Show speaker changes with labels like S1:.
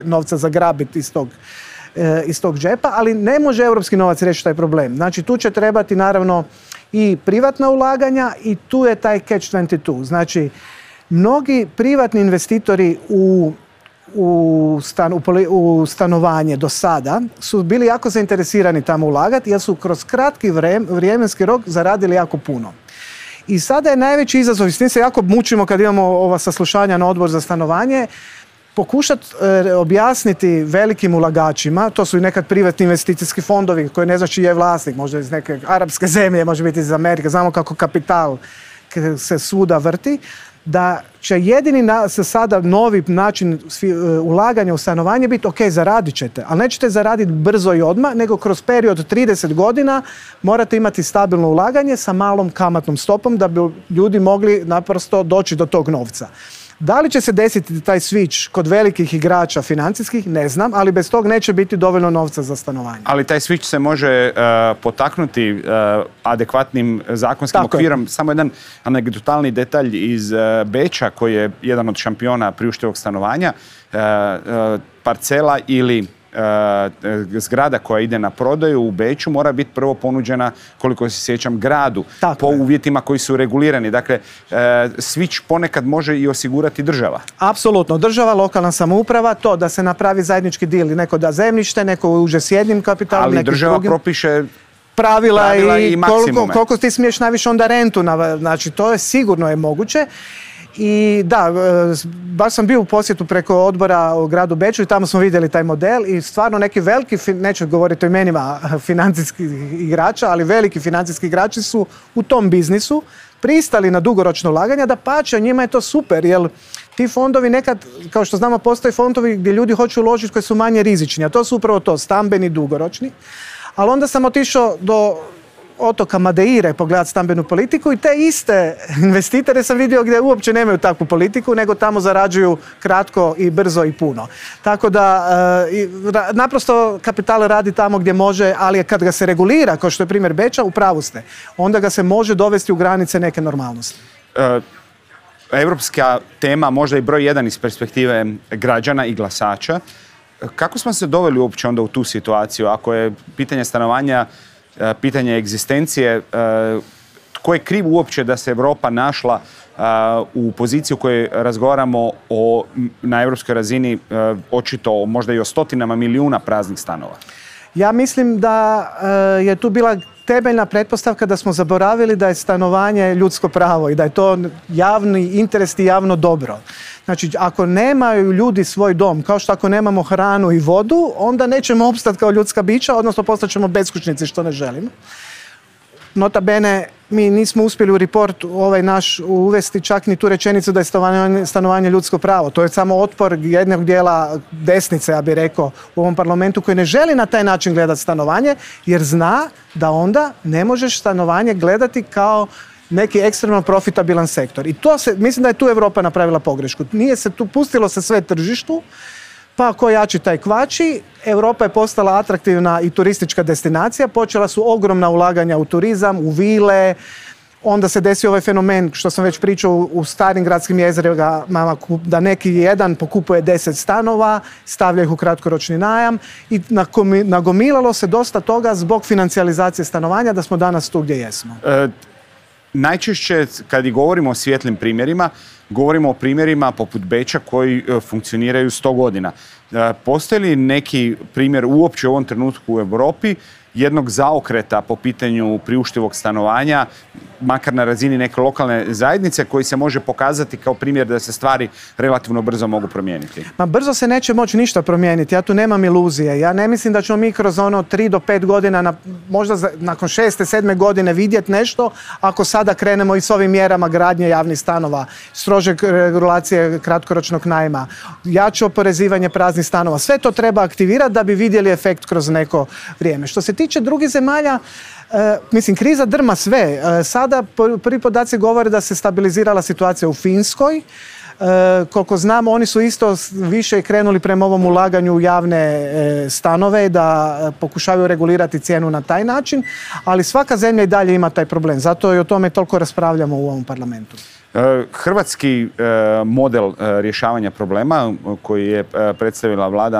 S1: novca zagrabiti iz tog džepa, ali ne može europski novac riješiti taj problem. Znači tu će trebati naravno i privatna ulaganja i tu je taj catch 22. Znači mnogi privatni investitori u stanovanje do sada su bili jako zainteresirani tamo ulagati jer su kroz kratki vremenski rok zaradili jako puno. I sada je najveći izazov, i s tim se jako mučimo kad imamo ova saslušanja na odbor za stanovanje, pokušati objasniti velikim ulagačima, to su i nekad privatni investicijski fondovi koji ne znači je vlasnik, možda iz neke arapske zemlje, može biti iz Amerike, znamo kako kapital se svuda vrti, da će jedini sada novi način ulaganja u stanovanje biti ok, zaradit ćete, ali nećete zaraditi brzo i odmah, nego kroz period od 30 godina morate imati stabilno ulaganje sa malom kamatnom stopom da bi ljudi mogli naprosto doći do tog novca. Da li će se desiti taj switch kod velikih igrača financijskih, ne znam, ali bez tog neće biti dovoljno novca za stanovanje.
S2: Ali taj switch se može potaknuti adekvatnim zakonskim okvirom. Samo jedan anegdotalni detalj iz Beča, koji je jedan od šampiona priuštivog stanovanja, parcela ili zgrada koja ide na prodaju u Beču mora biti prvo ponuđena, koliko se sjećam, gradu po uvjetima koji su regulirani. Dakle, switch ponekad može i osigurati država. Apsolutno. Država, lokalna samouprava, to da se napravi zajednički deal. Neko da zemljište, neko uđe s jednim kapitalom. Ali država propiše pravila i koliko ti smiješ najviše onda rentu. Znači, to je sigurno je moguće. I da, baš sam bio u posjetu preko odbora u gradu Beču i tamo smo vidjeli taj model i stvarno neki veliki, neću govoriti o imenima financijskih igrača, ali veliki financijski igrači su u tom biznisu pristali na dugoročno ulaganje, da pače, njima je to super, jer ti fondovi nekad, kao što znamo, postoje fondovi gdje ljudi hoće uložiti koji su manje rizični, a to su upravo to, stambeni, dugoročni. Ali onda sam otišao do otoka Madeire pogledati stambenu politiku i te iste investitore sam vidio gdje uopće nemaju takvu politiku, nego tamo zarađuju kratko i brzo i puno. Tako da naprosto kapital radi tamo gdje može, ali kad ga se regulira, kao što je primjer Beča, u pravu ste, onda ga se može dovesti u granice neke normalnosti. Evropska tema, možda i broj 1 iz perspektive građana i glasača. Kako smo se doveli uopće onda u tu situaciju? Ako je pitanje stanovanja pitanje egzistencije, tko je kriv uopće da se Europa našla u poziciju u kojoj razgovaramo na europskoj razini očito možda i o stotinama milijuna praznih stanova? Ja mislim da je tu bila temeljna pretpostavka da smo zaboravili da je stanovanje ljudsko pravo i da je to javni interes i javno dobro. Znači, ako nemaju ljudi svoj dom, kao što ako nemamo hranu i vodu, onda nećemo opstati kao ljudska bića, odnosno postaćemo beskućnici, što ne želimo. Nota bene, mi nismo uspjeli u report ovaj naš uvesti čak ni tu rečenicu da je stanovanje ljudsko pravo. To je samo otpor jednog dijela desnice, ja bih rekao, u ovom parlamentu, koji ne želi na taj način gledati stanovanje, jer zna da onda ne možeš stanovanje gledati kao neki ekstremno profitabilan sektor. I to mislim da je tu Europa napravila pogrešku. Nije se tu, pustilo se sve tržištu, pa ko jači taj kvači. Europa je postala atraktivna i turistička destinacija, počela su ogromna ulaganja u turizam, u vile, onda se desio ovaj fenomen, što sam već pričao, u starim gradskim jezerima, da neki jedan pokupuje 10 stanova, stavlja ih u kratkoročni najam i nagomilalo se dosta toga zbog financijalizacije stanovanja da smo danas tu gdje jesmo. Najčešće, kad i govorimo o svijetlim primjerima, govorimo o primjerima poput Beča koji funkcioniraju 100 godina. Postoji li neki primjer uopće u ovom trenutku u Europi jednog zaokreta po pitanju priuštivog stanovanja, makar na razini neke lokalne zajednice, koji se može pokazati kao primjer da se stvari relativno brzo mogu promijeniti? Ma brzo se neće moći ništa promijeniti, ja tu nemam iluzije. Ja ne mislim da ćemo mi kroz 3 do 5 godina, možda nakon 6. 7. godine vidjeti nešto, ako sada krenemo i s ovim mjerama gradnje javnih stanova, strože regulacije kratkoročnog najma, jače oporezivanje praznih stanova. Sve to treba aktivirati da bi vidjeli efekt kroz neko vrijeme. Što se tiče drugih zemalja, kriza drma sve. Sada prvi podaci govore da se stabilizirala situacija u Finskoj.
S1: Koliko znamo, oni su isto više krenuli prema ovom ulaganju u javne stanove, da pokušavaju regulirati cijenu na taj način, ali svaka zemlja i dalje ima taj problem. Zato i o tome toliko raspravljamo u ovom parlamentu.
S2: Hrvatski model rješavanja problema koji je predstavila vlada